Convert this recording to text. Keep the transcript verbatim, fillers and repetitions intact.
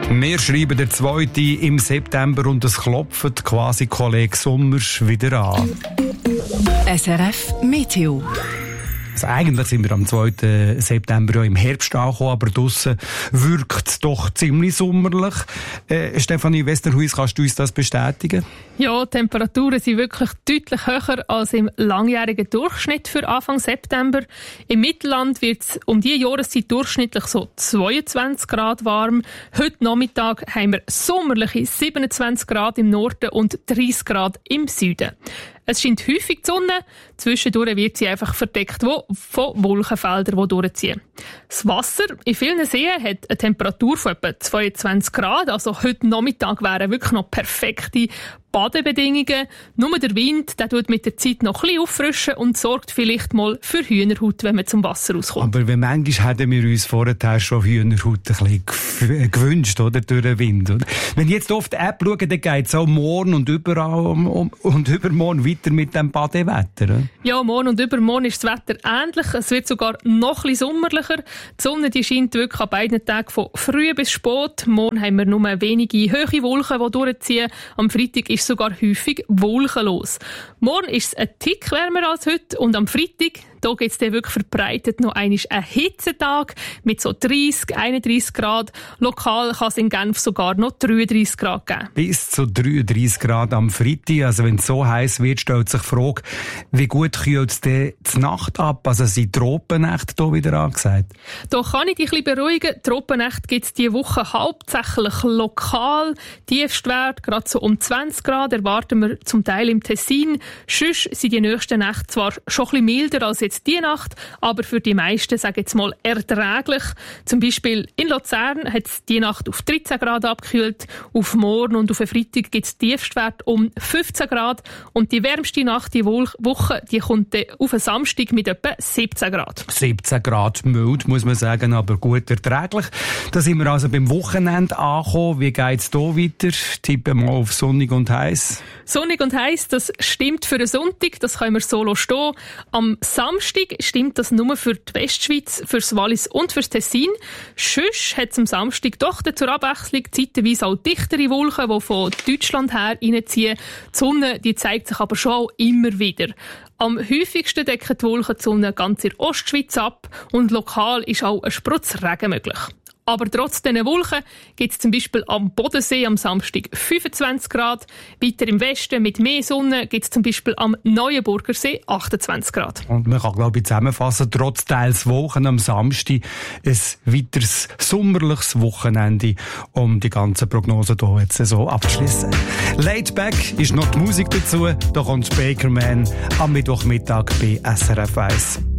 Wir schreiben den zweiten im September und es klopft quasi Kollege Sommers wieder an. S R F Meteo. Also eigentlich sind wir am zweiten September ja im Herbst angekommen, aber draussen wirkt es doch ziemlich sommerlich. Äh, Stefanie Westerhuis, kannst du uns das bestätigen? Ja, die Temperaturen sind wirklich deutlich höher als im langjährigen Durchschnitt für Anfang September. Im Mittelland wird es um diese Jahreszeit durchschnittlich so zweiundzwanzig Grad warm. Heute Nachmittag haben wir sommerliche siebenundzwanzig Grad im Norden und dreißig Grad im Süden. Es scheint häufig die Sonne, zwischendurch wird sie einfach verdeckt von Wolkenfeldern, die durchziehen. Das Wasser in vielen Seen hat eine Temperatur von etwa zweiundzwanzig Grad, also heute Nachmittag wären wirklich noch perfekte Badebedingungen. Nur der Wind, der tut mit der Zeit noch ein bisschen auffrischen und sorgt vielleicht mal für Hühnerhaut, wenn man zum Wasser rauskommt. Aber manchmal hätten wir uns vorher schon Hühnerhaut ein bisschen gewünscht, oder? Durch den Wind, oder? Wenn ich jetzt auf die App schaue, dann geht es auch morgen und überall um, um, und übermorgen weiter mit dem Badewetter. Oder? Ja, morgen und übermorgen ist das Wetter ähnlich. Es wird sogar noch ein bisschen sommerlicher. Die Sonne die scheint wirklich an beiden Tagen von früh bis spät. Morgen haben wir nur wenige hohe Wolken, die durchziehen. Am Freitag ist sogar häufig wolkenlos. Morgen ist es ein Tick wärmer als heute und am Freitag, da gibt es dann wirklich verbreitet noch einmal einen Hitzetag mit so dreißig, einunddreißig Grad. Lokal kann es in Genf sogar noch dreiunddreißig Grad geben. Bis zu dreiunddreißig Grad am Freitag. Also wenn es so heiß wird, stellt sich die Frage, wie gut kühlt es denn die Nacht ab? Also sind Tropennächte hier wieder angesagt? Da kann ich dich ein bisschen beruhigen. Tropennächte gibt es diese Woche hauptsächlich lokal. Tiefstwert, gerade so um zwanzig Grad, erwarten wir zum Teil im Tessin. Sonst sind die nächsten Nächte zwar schon ein bisschen milder als jetzt die Nacht, aber für die meisten, sage ich jetzt mal, erträglich. Zum Beispiel in Luzern hat es die Nacht auf dreizehn Grad abgekühlt. Auf morgen und auf den Freitag gibt es Tiefstwert um fünfzehn Grad. Und die wärmste Nacht die Woche, die kommt dann auf den Samstag mit etwa siebzehn Grad. siebzehn Grad mild, muss man sagen, aber gut erträglich. Da sind wir also beim Wochenende angekommen. Wie geht es hier weiter? Tippen wir mal auf sonnig und heiß. Sonnig und heiß, das stimmt für den Sonntag, das können wir so stehen. Am Samstag stimmt das nur für die Westschweiz, fürs Wallis und fürs Tessin. Sonst hat es am Samstag doch zur Abwechslung zeitweise auch dichtere Wolken, die von Deutschland her reinziehen. Die Sonne die zeigt sich aber schon auch immer wieder. Am häufigsten decken die Wolken die Sonne ganz in der Ostschweiz ab und lokal ist auch ein Sprutz Regen möglich. Aber trotz diesen Wolken gibt es zum Beispiel am Bodensee am Samstag fünfundzwanzig Grad. Weiter im Westen mit mehr Sonne gibt es zum Beispiel am Neuenburger See achtundzwanzig Grad. Und man kann, glaube ich, zusammenfassen, trotz teils Wochen am Samstag ein weiteres sommerliches Wochenende, um die ganzen Prognosen hier jetzt so abzuschließen. Laid Back ist noch die Musik dazu. Da kommt Bakerman am Mittwochmittag bei S R F eins.